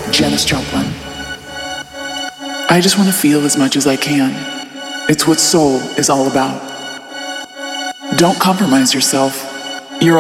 Janis Joplin. I just want to feel as much as I can. It's what soul is all about. Don't compromise yourself.